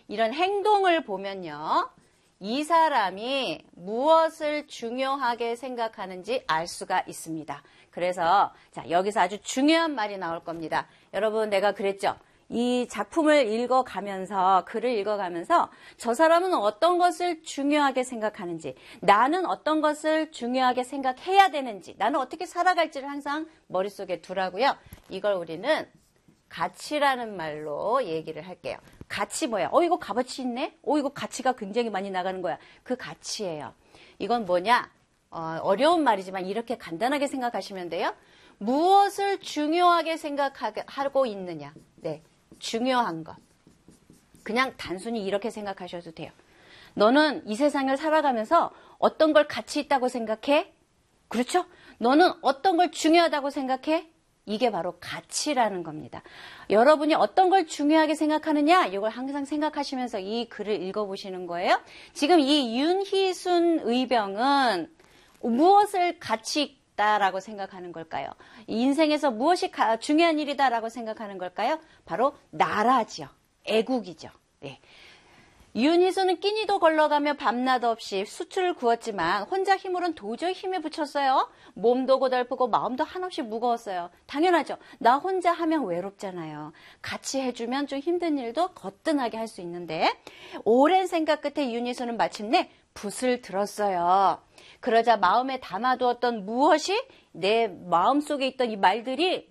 이런 행동을 보면요. 이 사람이 무엇을 중요하게 생각하는지 알 수가 있습니다. 그래서 자, 여기서 아주 중요한 말이 나올 겁니다. 여러분, 내가 그랬죠? 이 작품을 읽어가면서, 글을 읽어가면서 저 사람은 어떤 것을 중요하게 생각하는지, 나는 어떤 것을 중요하게 생각해야 되는지, 나는 어떻게 살아갈지를 항상 머릿속에 두라고요. 이걸 우리는 가치라는 말로 얘기를 할게요. 가치 뭐야? 이거 값어치 있네? 이거 가치가 굉장히 많이 나가는 거야. 그 가치예요. 이건 뭐냐? 어려운 말이지만 이렇게 간단하게 생각하시면 돼요. 무엇을 중요하게 생각하고 있느냐? 네, 중요한 것. 그냥 단순히 이렇게 생각하셔도 돼요. 너는 이 세상을 살아가면서 어떤 걸 가치 있다고 생각해? 그렇죠? 너는 어떤 걸 중요하다고 생각해? 이게 바로 가치라는 겁니다. 여러분이 어떤 걸 중요하게 생각하느냐, 이걸 항상 생각하시면서 이 글을 읽어보시는 거예요. 지금 이 윤희순 의병은 무엇을 가치 있다라고 생각하는 걸까요? 인생에서 무엇이 중요한 일이다라고 생각하는 걸까요? 바로 나라죠. 애국이죠. 네. 윤희순은 끼니도 걸러가며 밤낮 없이 수출을 구웠지만 혼자 힘으로는 도저히 힘에 부쳤어요. 몸도 고달프고 마음도 한없이 무거웠어요. 당연하죠. 나 혼자 하면 외롭잖아요. 같이 해주면 좀 힘든 일도 거뜬하게 할 수 있는데 오랜 생각 끝에 윤희순은 마침내 붓을 들었어요. 그러자 마음에 담아두었던 무엇이 내 마음속에 있던 이 말들이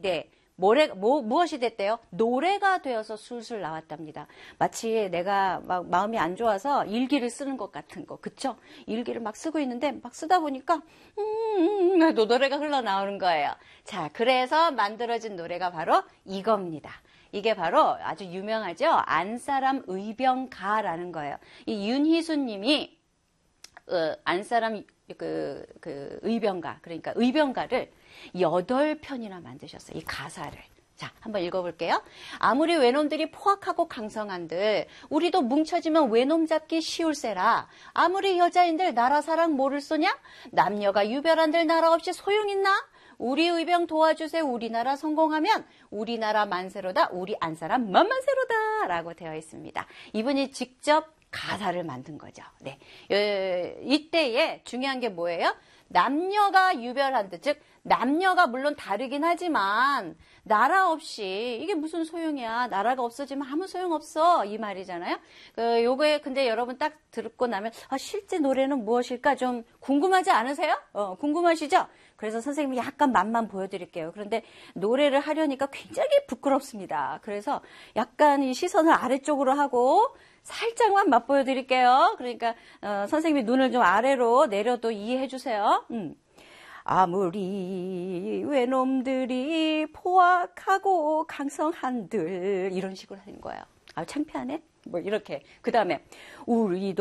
무엇이 됐대요? 노래가 되어서 술술 나왔답니다. 마치 내가 막 마음이 안 좋아서 일기를 쓰는 것 같은 거, 그쵸? 일기를 막 쓰고 있는데 막 쓰다 보니까 노래가 흘러나오는 거예요. 자, 그래서 만들어진 노래가 바로 이겁니다. 이게 바로 아주 유명하죠? 안사람 의병가라는 거예요. 이 윤희수님이 안사람 의병가, 그러니까 의병가를 8편이나 만드셨어요. 이 가사를. 자, 한번 읽어볼게요. 아무리 외놈들이 포악하고 강성한들 우리도 뭉쳐지면 외놈 잡기 쉬울세라. 아무리 여자인들 나라 사랑 모를 소냐? 남녀가 유별한들 나라 없이 소용있나? 우리 의병 도와주세요. 우리나라 성공하면 우리나라 만세로다. 우리 안사람 만만세로다. 라고 되어 있습니다. 이분이 직접 가사를 만든 거죠. 네. 이때에 중요한 게 뭐예요? 남녀가 유별한 듯, 즉 남녀가 물론 다르긴 하지만 나라 없이 이게 무슨 소용이야. 나라가 없어지면 아무 소용없어. 이 말이잖아요. 요거에 근데 여러분 딱 듣고 나면 실제 노래는 무엇일까 좀 궁금하지 않으세요? 궁금하시죠? 그래서 선생님이 약간 맛만 보여드릴게요. 그런데 노래를 하려니까 굉장히 부끄럽습니다. 그래서 약간 이 시선을 아래쪽으로 하고 살짝만 맛보여 드릴게요. 그러니까 선생님이 눈을 좀 아래로 내려도 이해해 주세요. 아무리 외놈들이 포악하고 강성한들 이런 식으로 하는 거예요. 창피하네? 뭐 이렇게. 그 다음에 우리도